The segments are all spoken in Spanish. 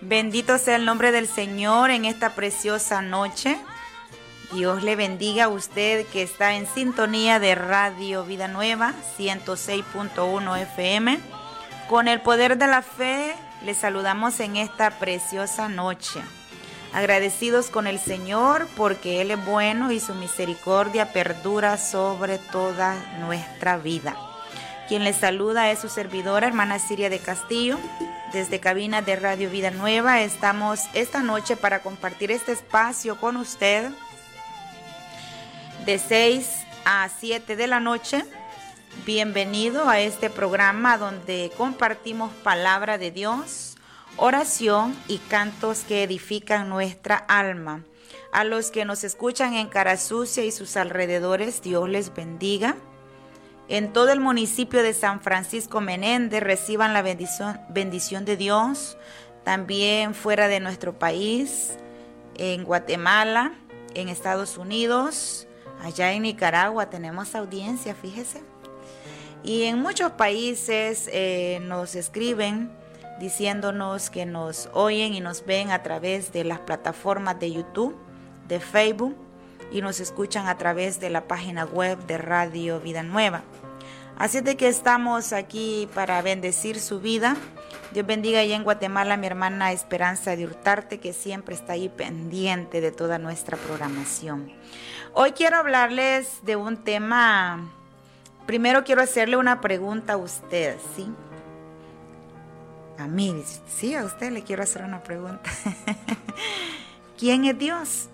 Bendito sea el nombre del Señor en esta preciosa noche. Dios le bendiga a usted que está en sintonía de Radio Vida Nueva 106.1 FM. Con el poder de la fe, le saludamos en esta preciosa noche. Agradecidos con el Señor porque Él es bueno y su misericordia perdura sobre toda nuestra vida. Quien le saluda es su servidora, hermana Siria de Castillo. Desde cabina de Radio Vida Nueva estamos esta noche para compartir este espacio con usted de 6 a 7 de la noche. Bienvenido a este programa donde compartimos palabra de Dios, oración y cantos que edifican nuestra alma. A los que nos escuchan en Carasucia y sus alrededores, Dios les bendiga. En todo el municipio de San Francisco Menéndez reciban la bendición de Dios. También fuera de nuestro país, en Guatemala, en Estados Unidos, allá en Nicaragua tenemos audiencia, fíjese. Y en muchos países nos escriben diciéndonos que nos oyen y nos ven a través de las plataformas de YouTube, de Facebook, y nos escuchan a través de la página web de Radio Vida Nueva. Así de que estamos aquí para bendecir su vida. Dios bendiga allá en Guatemala a mi hermana Esperanza de Hurtarte, que siempre está ahí pendiente de toda nuestra programación. Hoy quiero hablarles de un tema. Primero quiero hacerle una pregunta a usted, ¿sí? A mí, sí, a usted le quiero hacer una pregunta. ¿Quién es Dios?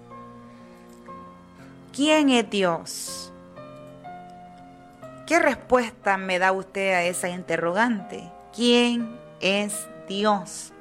¿Quién es Dios? ¿Qué respuesta me da usted a esa interrogante? ¿Quién es Dios?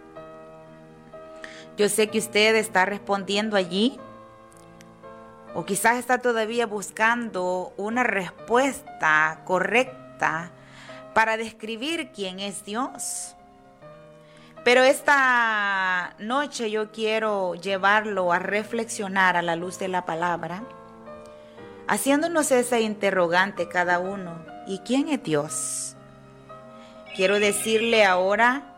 Yo sé que usted está respondiendo allí, o quizás está todavía buscando una respuesta correcta para describir quién es Dios. Pero esta noche yo quiero llevarlo a reflexionar a la luz de la palabra, haciéndonos esa interrogante cada uno. ¿Y quién es Dios? Quiero decirle ahora,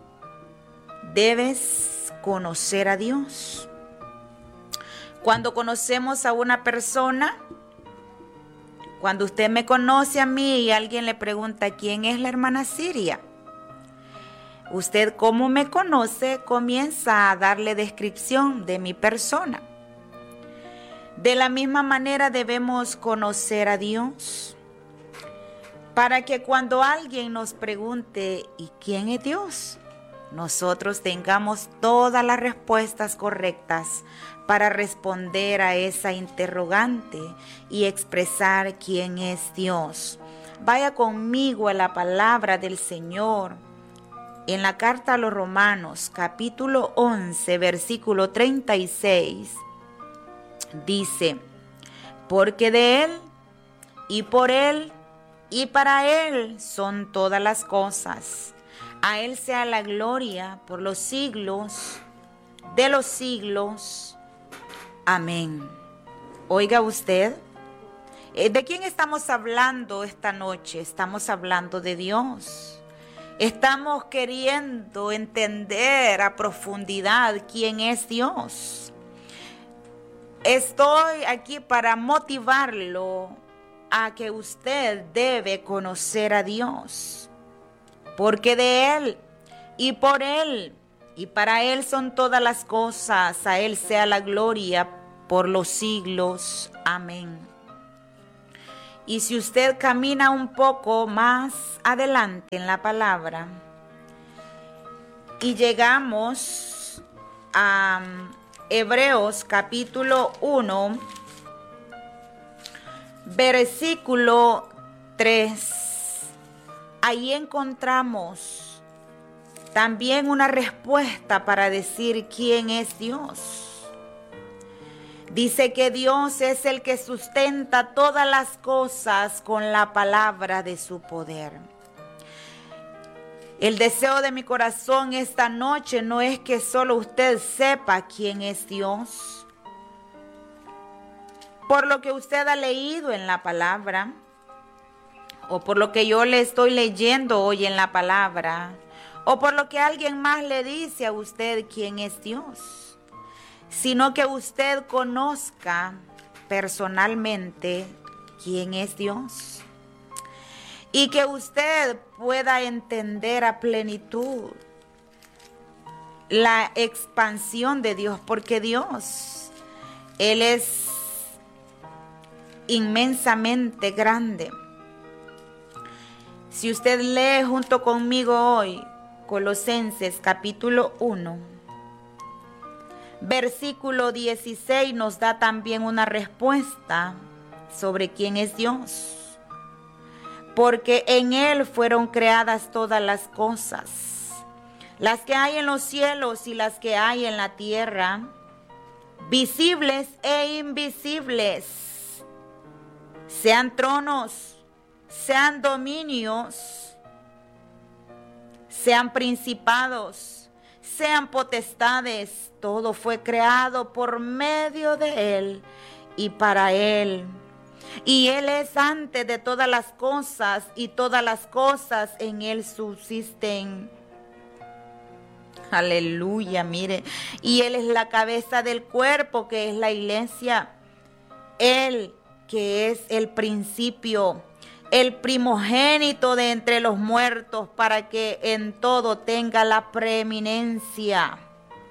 debes conocer a Dios. Cuando conocemos a una persona, cuando usted me conoce a mí y alguien le pregunta quién es la hermana Siria, usted, como me conoce, comienza a darle descripción de mi persona. De la misma manera debemos conocer a Dios para que cuando alguien nos pregunte ¿y quién es Dios?, nosotros tengamos todas las respuestas correctas para responder a esa interrogante y expresar quién es Dios. Vaya conmigo a la palabra del Señor. En la carta a los Romanos, capítulo 11, versículo 36, dice: porque de Él, y por Él, y para Él son todas las cosas. A Él sea la gloria por los siglos de los siglos. Amén. Oiga usted, ¿de quién estamos hablando esta noche? Estamos hablando de Dios. Estamos queriendo entender a profundidad quién es Dios. Estoy aquí para motivarlo a que usted debe conocer a Dios, porque de Él y por Él y para Él son todas las cosas. A Él sea la gloria por los siglos. Amén. Y si usted camina un poco más adelante en la palabra y llegamos a Hebreos capítulo 1, versículo 3, ahí encontramos también una respuesta para decir quién es Dios. Dice que Dios es el que sustenta todas las cosas con la palabra de su poder. El deseo de mi corazón esta noche no es que solo usted sepa quién es Dios, por lo que usted ha leído en la palabra, o por lo que yo le estoy leyendo hoy en la palabra, o por lo que alguien más le dice a usted quién es Dios, sino que usted conozca personalmente quién es Dios y que usted pueda entender a plenitud la expansión de Dios, porque Dios, Él es inmensamente grande. Si usted lee junto conmigo hoy Colosenses capítulo 1, versículo 16, nos da también una respuesta sobre quién es Dios. Porque en Él fueron creadas todas las cosas, las que hay en los cielos y las que hay en la tierra, visibles e invisibles, sean tronos, sean dominios, sean principados, sean potestades, todo fue creado por medio de Él y para Él. Y Él es antes de todas las cosas, y todas las cosas en Él subsisten. Aleluya, mire. Y Él es la cabeza del cuerpo, que es la iglesia. Él que es el principio, el primogénito de entre los muertos, para que en todo tenga la preeminencia.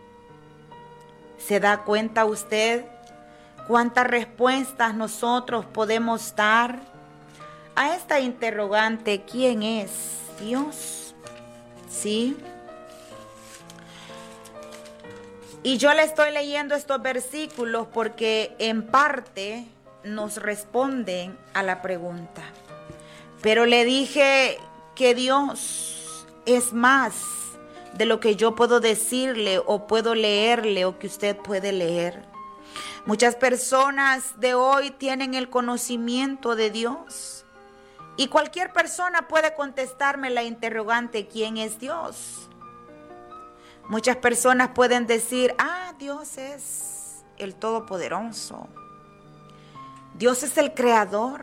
¿Se da cuenta usted cuántas respuestas nosotros podemos dar a esta interrogante? ¿Quién es Dios? ¿Sí? Y yo le estoy leyendo estos versículos porque en parte nos responden a la pregunta. Pero le dije que Dios es más de lo que yo puedo decirle o puedo leerle o que usted puede leer. Muchas personas de hoy tienen el conocimiento de Dios y cualquier persona puede contestarme la interrogante: ¿quién es Dios? Muchas personas pueden decir: Dios es el Todopoderoso. Dios es el Creador.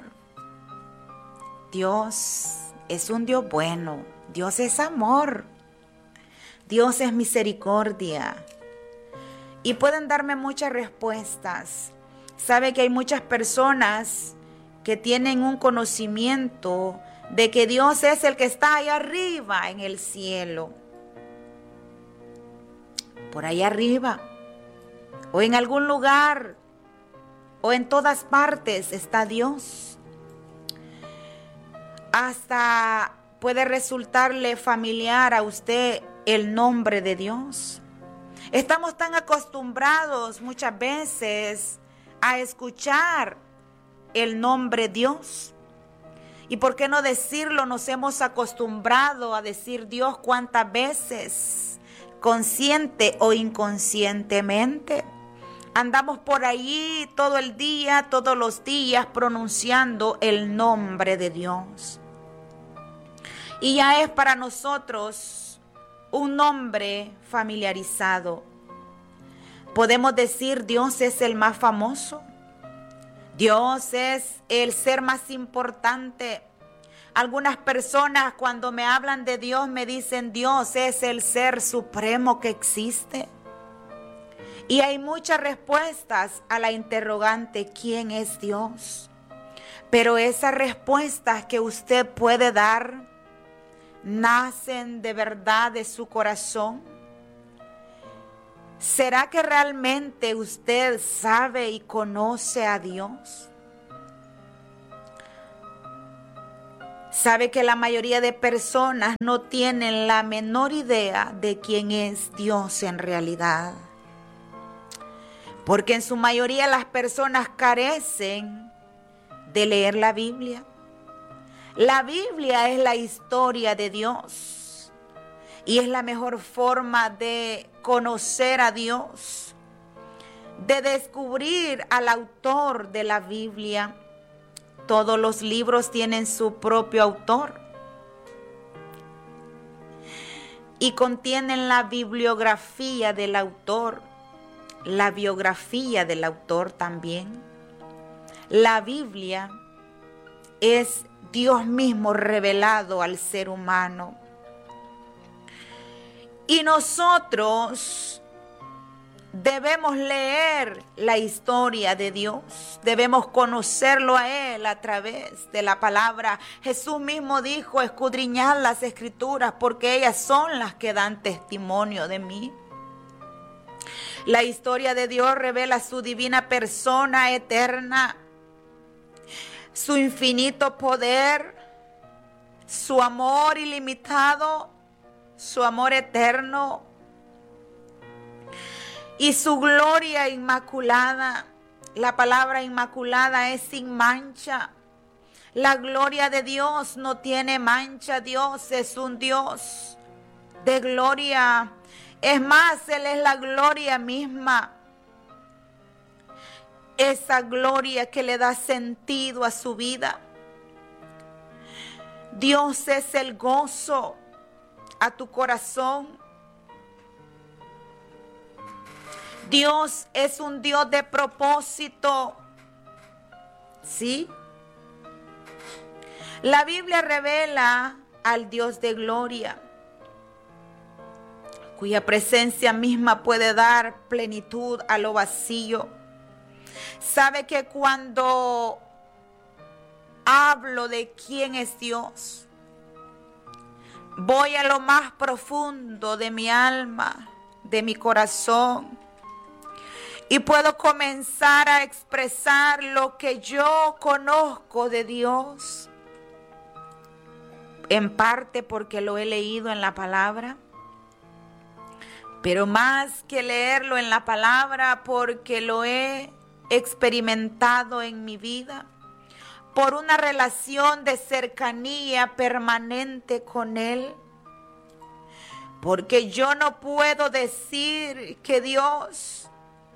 Dios es un Dios bueno. Dios es amor. Dios es misericordia. Y pueden darme muchas respuestas. Sabe que hay muchas personas que tienen un conocimiento de que Dios es el que está ahí arriba en el cielo. Por ahí arriba, o en algún lugar, o en todas partes está Dios. Hasta puede resultarle familiar a usted el nombre de Dios. Estamos tan acostumbrados muchas veces a escuchar el nombre Dios. ¿Y por qué no decirlo? Nos hemos acostumbrado a decir Dios cuántas veces, consciente o inconscientemente. Andamos por ahí todo el día, todos los días, pronunciando el nombre de Dios. Y ya es para nosotros un nombre familiarizado. Podemos decir: Dios es el más famoso. Dios es el ser más importante. Algunas personas cuando me hablan de Dios me dicen: Dios es el ser supremo que existe. Y hay muchas respuestas a la interrogante: ¿quién es Dios? Pero esas respuestas que usted puede dar nacen de verdad de su corazón. ¿Será que realmente usted sabe y conoce a Dios? Sabe que la mayoría de personas no tienen la menor idea de quién es Dios en realidad. Porque en su mayoría las personas carecen de leer la Biblia. La Biblia es la historia de Dios y es la mejor forma de conocer a Dios, de descubrir al autor de la Biblia. Todos los libros tienen su propio autor y contienen la bibliografía del autor, la biografía del autor también. La Biblia es Dios mismo revelado al ser humano. Y nosotros debemos leer la historia de Dios, debemos conocerlo a Él a través de la palabra. Jesús mismo dijo: escudriñad las Escrituras, porque ellas son las que dan testimonio de mí. La historia de Dios revela su divina persona eterna, su infinito poder, su amor ilimitado, su amor eterno y su gloria inmaculada. La palabra inmaculada es sin mancha. La gloria de Dios no tiene mancha. Dios es un Dios de gloria. Es más, Él es la gloria misma. Esa gloria que le da sentido a su vida. Dios es el gozo a tu corazón. Dios es un Dios de propósito. ¿Sí? La Biblia revela al Dios de gloria, cuya presencia misma puede dar plenitud a lo vacío. Sabe que cuando hablo de quién es Dios, voy a lo más profundo de mi alma, de mi corazón, y puedo comenzar a expresar lo que yo conozco de Dios, en parte porque lo he leído en la palabra, pero más que leerlo en la palabra, porque lo he experimentado en mi vida, por una relación de cercanía permanente con Él. Porque yo no puedo decir que Dios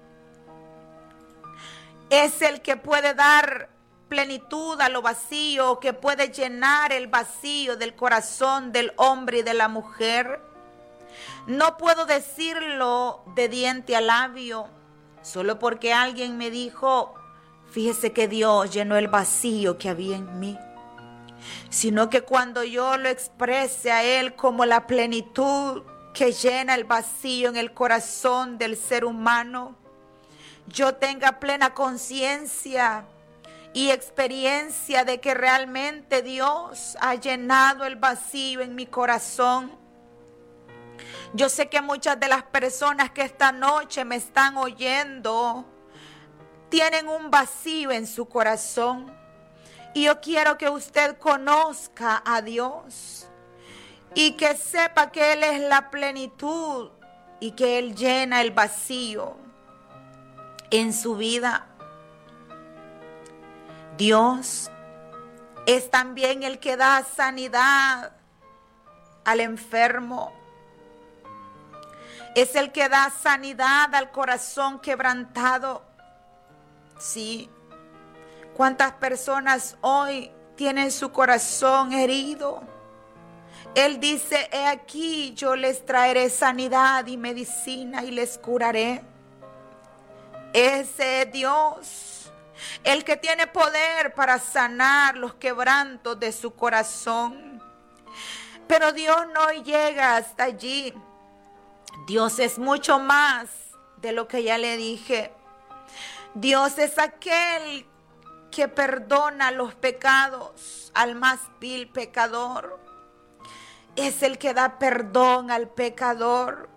es el que puede dar plenitud a lo vacío, que puede llenar el vacío del corazón del hombre y de la mujer. No puedo decirlo de diente a labio, solo porque alguien me dijo: fíjese que Dios llenó el vacío que había en mí. Sino que cuando yo lo exprese a Él como la plenitud que llena el vacío en el corazón del ser humano, yo tenga plena conciencia y experiencia de que realmente Dios ha llenado el vacío en mi corazón. Yo sé que muchas de las personas que esta noche me están oyendo tienen un vacío en su corazón. Y yo quiero que usted conozca a Dios y que sepa que Él es la plenitud y que Él llena el vacío en su vida. Dios es también el que da sanidad al enfermo. Es el que da sanidad al corazón quebrantado. Sí. ¿Cuántas personas hoy tienen su corazón herido? Él dice: he aquí, yo les traeré sanidad y medicina y les curaré. Ese es Dios, el que tiene poder para sanar los quebrantos de su corazón. Pero Dios no llega hasta allí. Dios es mucho más de lo que ya le dije. Dios es aquel que perdona los pecados al más vil pecador. Es el que da perdón al pecador.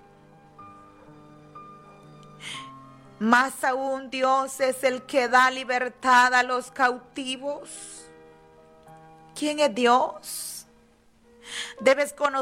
Más aún, Dios es el que da libertad a los cautivos. ¿Quién es Dios? Debes conocer